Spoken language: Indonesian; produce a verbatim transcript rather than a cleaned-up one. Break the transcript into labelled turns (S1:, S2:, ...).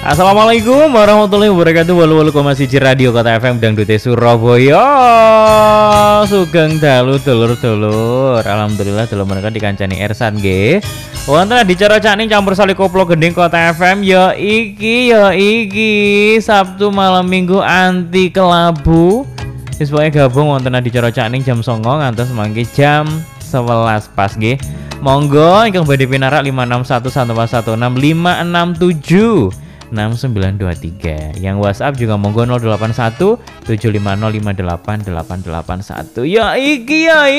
S1: Assalamualaikum warahmatullahi wabarakatuh. Walu walu koma siji radio Kota F M Dangdute Surabaya. Sugeng dalu dulur-dulur. Alhamdulillah dulur menika dikancani Ersan nggih. Wonten dicara cak ning campur sali koplo gending Kota F M ya iki ya iki Sabtu malam Minggu anti kelabu. Wis pokoke gabung wonten dicara cak ning jam songo ngantos mangke jam sewelas pas nggih. Monggo ingkang badhe pinarak lima enam satu satu empat satu enam lima enam tujuh enam sembilan dua tiga. Yang WhatsApp juga monggo nol delapan satu tujuh lima nol lima delapan delapan delapan satu. Ya iki ya